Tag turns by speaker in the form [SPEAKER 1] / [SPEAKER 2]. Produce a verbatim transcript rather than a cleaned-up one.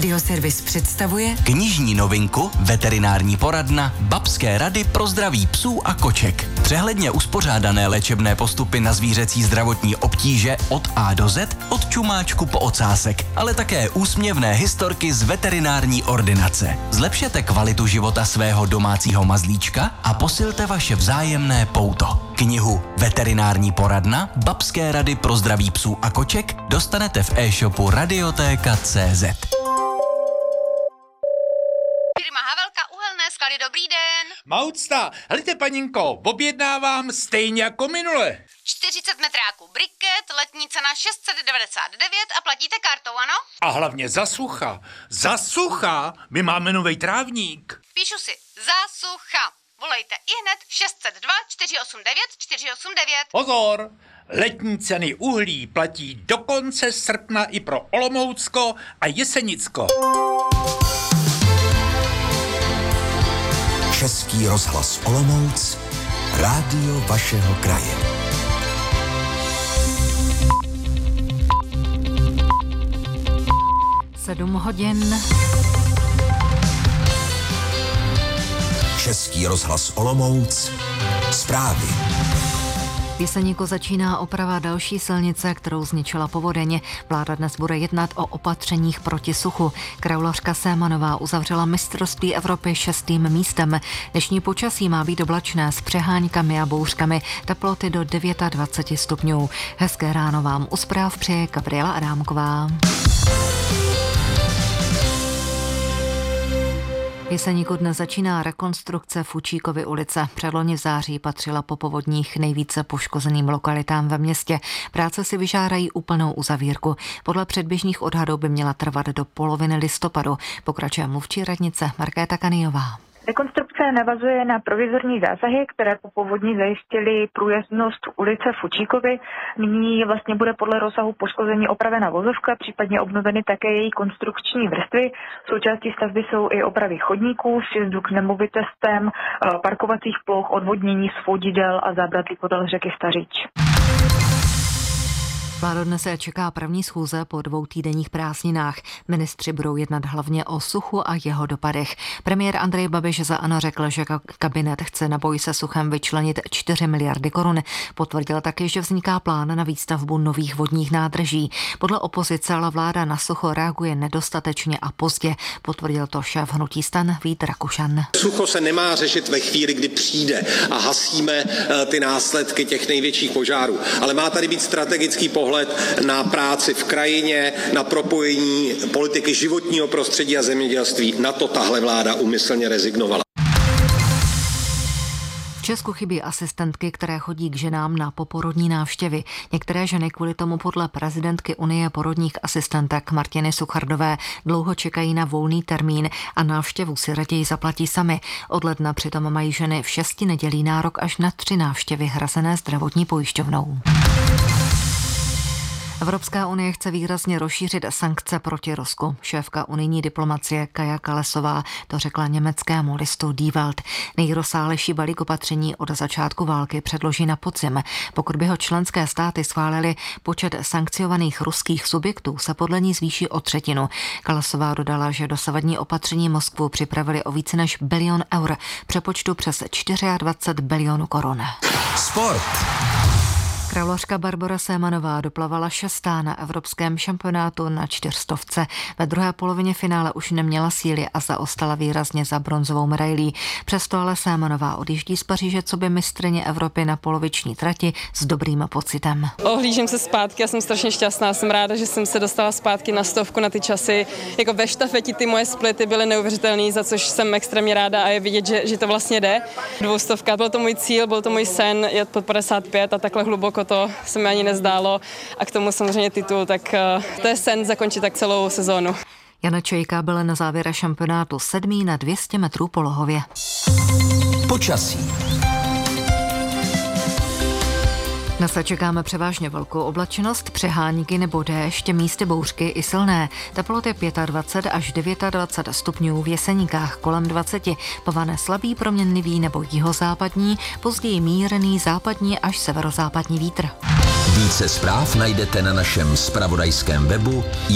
[SPEAKER 1] Radioservis představuje
[SPEAKER 2] knižní novinku Veterinární poradna Babské rady pro zdraví psů a koček. Přehledně uspořádané léčebné postupy na zvířecí zdravotní obtíže od A do Z, od čumáčku po ocásek, ale také úsměvné historky z veterinární ordinace. Zlepšete kvalitu života svého domácího mazlíčka a posilte vaše vzájemné pouto. Knihu Veterinární poradna Babské rady pro zdraví psů a koček dostanete v e-shopu radiotéka tečka cé zet.
[SPEAKER 3] Firma Havelka Uhelné sklady, dobrý den.
[SPEAKER 4] Maucta, helejte paninko, objednávám stejně jako minule.
[SPEAKER 3] čtyřicet metráků briket, letní cena šest set devadesát devět a platíte kartou, ano?
[SPEAKER 4] A hlavně za sucha. Za sucha? My máme novej trávník.
[SPEAKER 3] Píšu si, za sucha. Volejte ihned šest set dva čtyři osm devět čtyři osm devět.
[SPEAKER 4] Pozor, letní ceny uhlí platí do konce srpna i pro Olomoucko a Jesenicko.
[SPEAKER 5] Český rozhlas Olomouc, rádio vašeho kraje.
[SPEAKER 1] Sedm hodin.
[SPEAKER 5] Český rozhlas Olomouc, zprávy.
[SPEAKER 1] V Jeseníku začíná oprava další silnice, kterou zničila povodeň. Vláda dnes bude jednat o opatřeních proti suchu. Kraulařka Sémanová uzavřela mistrovství Evropy šestým místem. Dnešní počasí má být oblačné s přeháňkami a bouřkami, teploty do dvacet devět stupňů. Hezké ráno vám u zpráv přeje Gabriela Adámková. V Jeseníku dnes začíná rekonstrukce Fučíkovy ulice. Předloni v září patřila po povodních nejvíce poškozeným lokalitám ve městě. Práce si vyžádají úplnou uzavírku. Podle předběžných odhadů by měla trvat do poloviny listopadu. Pokračuje mluvčí radnice Markéta Kaniová.
[SPEAKER 6] Rekonstrukce navazuje na provizorní zásahy, které po povodni zajistily průjezdnost ulice Fučíkovy. Nyní vlastně bude podle rozsahu poškození opravena vozovka, případně obnoveny také její konstrukční vrstvy. Součástí stavby jsou i opravy chodníků, sjezdu k nemovitostem, parkovacích ploch, odvodnění svodidel a zábradlí podél řeky Stařič.
[SPEAKER 1] Vládu dnes se čeká první schůze po dvou týdenních prázdninách. Ministři budou jednat hlavně o suchu a jeho dopadech. Premiér Andrej Babiš za ANO řekl, že kabinet chce na boj se suchem vyčlenit čtyři miliardy korun. Potvrdil také, že vzniká plán na výstavbu nových vodních nádrží. Podle opozice ale vláda na sucho reaguje nedostatečně a pozdě. Potvrdil to šéf hnutí STAN Vít Rakušan.
[SPEAKER 7] Sucho se nemá řešit ve chvíli, kdy přijde a hasíme ty následky těch největších požárů, ale má tady být strategický pohled na práci v krajině, na propojení politiky životního prostředí a zemědělství. Na to tahle vláda úmyslně rezignovala.
[SPEAKER 1] V Česku chybí asistentky, které chodí k ženám na poporodní návštěvy. Některé ženy kvůli tomu podle prezidentky Unie porodních asistentek Martiny Suchardové dlouho čekají na volný termín a návštěvu si raději zaplatí sami. Od ledna přitom mají ženy v šesti nedělí nárok až na tři návštěvy hrazené zdravotní pojišťovnou. Evropská unie chce výrazně rozšířit sankce proti Rusku. Šéfka unijní diplomacie Kaja Kallasová to řekla německému listu Die Welt. Nejrozsáhlejší balík opatření od začátku války předloží na podzim. Pokud by ho členské státy schválili, počet sankcionovaných ruských subjektů se podle ní zvýší o třetinu. Kallasová dodala, že dosavadní opatření Moskvu připravili o více než bilion eur, přepočtu přes dvacet čtyři bilionů korun.
[SPEAKER 5] Sport.
[SPEAKER 1] Kraulařka Barbora Sémanová doplavala šestá na evropském šampionátu na čtyřstovce. Ve druhé polovině finále už neměla síly a zaostala výrazně za bronzovou medailí. Přesto ale Sémanová odjíždí z Paříže coby mistryně Evropy na poloviční trati s dobrým pocitem.
[SPEAKER 8] Ohlížím se zpátky a jsem strašně šťastná. Jsem ráda, že jsem se dostala zpátky na stovku, na ty časy. Jako ve štafeti ty moje splity byly neuvěřitelné, za což jsem extrémně ráda a je vidět, že, že to vlastně jde. Dvoustovka, byl to můj cíl, byl to můj sen jet pod padesát pět a takhle hluboko to se mi ani nezdálo a k tomu samozřejmě titul, tak to je sen zakončit tak celou sezónu.
[SPEAKER 1] Jana Čejka byla na závěre šampionátu sedmý na dvě stě metrů polohově.
[SPEAKER 5] Počasí.
[SPEAKER 1] Dnes čekáme převážně velkou oblačenost, přehánky nebo déšť, místy bouřky i silné. Teploty dvacet pět až dvacet devět stupňů, v Jeseníkách kolem dvacet. Povane slabý proměnlivý nebo jihozápadní, později mírný západní až severozápadní vítr.
[SPEAKER 5] Více zpráv najdete na našem zpravodajském webu